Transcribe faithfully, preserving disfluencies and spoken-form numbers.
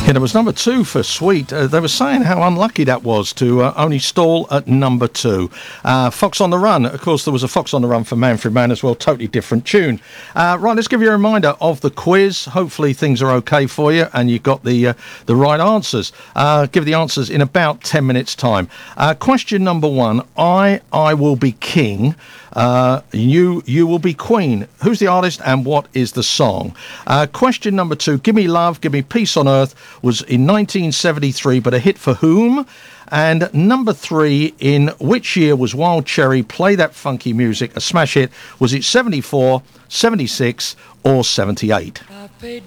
Yeah, it was number two for Sweet. Uh, they were saying how unlucky that was to uh, only stall at number two. Uh, Fox on the Run. Of course, there was a Fox on the Run for Manfred Mann as well. Totally different tune. Uh, right, let's give you a reminder of the quiz. Hopefully things are okay for you and you got the uh, the right answers. Uh, give the answers in about ten minutes' time. Uh, question number one. I, I will be king. Uh, you you will be queen. Who's the artist and what is the song? Uh, question number two. Give Me Love, Give Me Peace on Earth was in nineteen seventy-three, but a hit for whom? And number three, in which year was Wild Cherry Play That Funky Music a smash hit? Was it seventy-four, seventy-six or seventy-eight? I paid